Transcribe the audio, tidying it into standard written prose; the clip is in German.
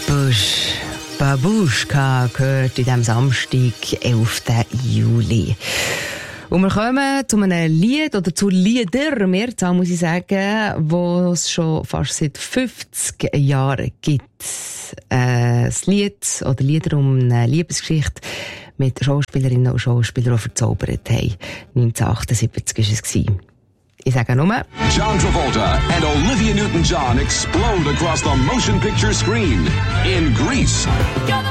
Babuschka gehört in diesem Samstag, 11. Juli. Und wir kommen zu einem Lied, oder zu Liedern, Mehrzahl muss ich sagen, die es schon fast seit 50 Jahren gibt. Das Lied oder Lieder um eine Liebesgeschichte mit Schauspielerinnen und Schauspielern, die verzaubert haben. 1978 war es. Ich sage nur: John Travolta and Olivia Newton-John explode across the motion picture screen in Grease.